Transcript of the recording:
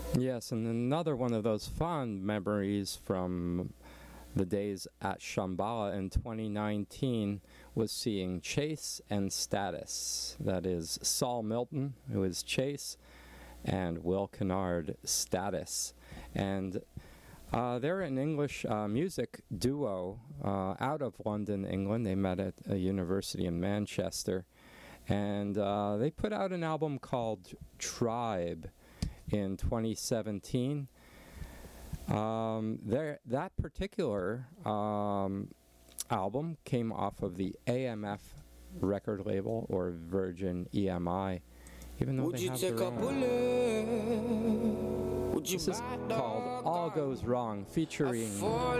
Yes, and another one of those fond memories from the days at Shambhala in 2019 was seeing Chase and Status. That is Saul Milton, who is Chase, and Will Kennard, Status. And they're an English music duo out of London, England. They met at a university in Manchester. And they put out an album called Tribe in 2017. That particular album came off of the AMF record label, or Virgin EMI, even though they have their own. This is called All Goes Wrong, featuring